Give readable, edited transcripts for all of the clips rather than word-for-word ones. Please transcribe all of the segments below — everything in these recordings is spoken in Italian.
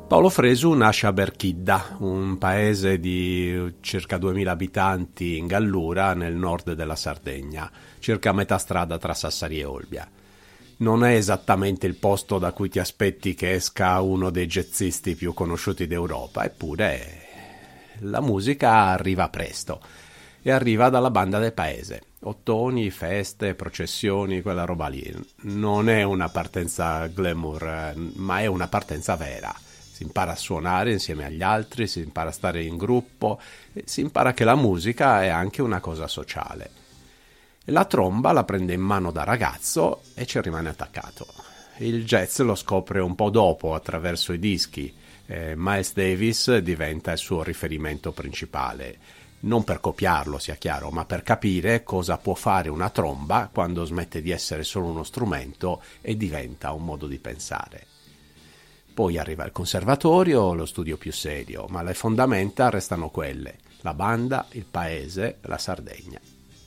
Paolo Fresu nasce a Berchidda, un paese di circa 2000 abitanti in Gallura, nel nord della Sardegna, circa a metà strada tra Sassari e Olbia. Non è esattamente il posto da cui ti aspetti che esca uno dei jazzisti più conosciuti d'Europa, eppure la musica arriva presto e arriva dalla banda del paese. Ottoni, feste, processioni, quella roba lì. Non è una partenza glamour, ma è una partenza vera. Si impara a suonare insieme agli altri, si impara a stare in gruppo, si impara che la musica è anche una cosa sociale. E la tromba la prende in mano da ragazzo e ci rimane attaccato. Il jazz lo scopre un po' dopo attraverso i dischi. Miles Davis diventa il suo riferimento principale. Non per copiarlo, sia chiaro, ma per capire cosa può fare una tromba quando smette di essere solo uno strumento e diventa un modo di pensare. Poi arriva il conservatorio, lo studio più serio, ma le fondamenta restano quelle: la banda, il paese, la Sardegna.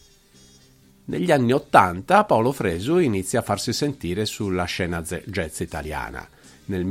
Negli anni '80 Paolo Fresu inizia a farsi sentire sulla scena jazz italiana. Nel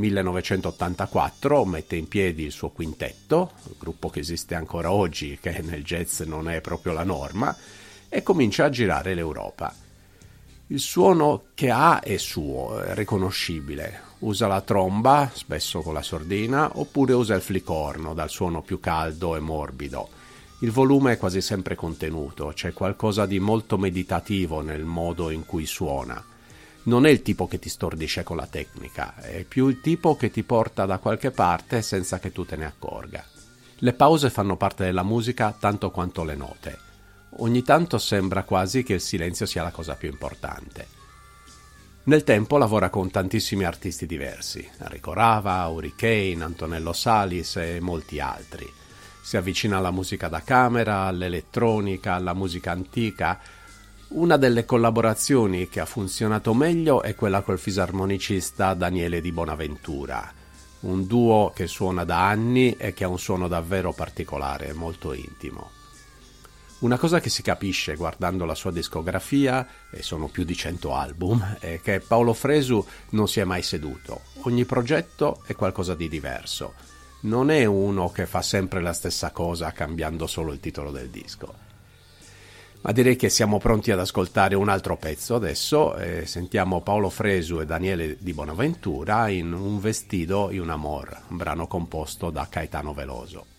1984 mette in piedi il suo quintetto, un gruppo che esiste ancora oggi, che nel jazz non è proprio la norma, e comincia a girare l'Europa. Il suono che ha è suo, è riconoscibile. Usa la tromba, spesso con la sordina, oppure usa il flicorno, dal suono più caldo e morbido. Il volume è quasi sempre contenuto, c'è qualcosa di molto meditativo nel modo in cui suona. Non è il tipo che ti stordisce con la tecnica, è più il tipo che ti porta da qualche parte senza che tu te ne accorga. Le pause fanno parte della musica tanto quanto le note. Ogni tanto sembra quasi che il silenzio sia la cosa più importante. Nel tempo lavora con tantissimi artisti diversi, Enrico Rava, Hurricane, Antonello Salis e molti altri. Si avvicina alla musica da camera, all'elettronica, alla musica antica. Una delle collaborazioni che ha funzionato meglio è quella col fisarmonicista Daniele Di Bonaventura, un duo che suona da anni e che ha un suono davvero particolare, molto intimo. Una cosa che si capisce guardando la sua discografia, e sono più di 100 album, è che Paolo Fresu non si è mai seduto. Ogni progetto è qualcosa di diverso. Non è uno che fa sempre la stessa cosa cambiando solo il titolo del disco. Ma direi che siamo pronti ad ascoltare un altro pezzo adesso. Sentiamo Paolo Fresu e Daniele Di Bonaventura in Un vestido y un amor, un brano composto da Caetano Veloso.